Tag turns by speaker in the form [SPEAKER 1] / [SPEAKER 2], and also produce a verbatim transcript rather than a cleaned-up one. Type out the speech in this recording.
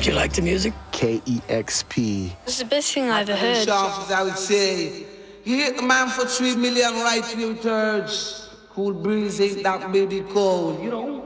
[SPEAKER 1] Do you like the music?
[SPEAKER 2] K E X P.
[SPEAKER 3] It's the best thing I've ever heard.
[SPEAKER 4] As I would say, you hit the man for three million right wheel turds. Cool breeze ain't that baby cold, you know?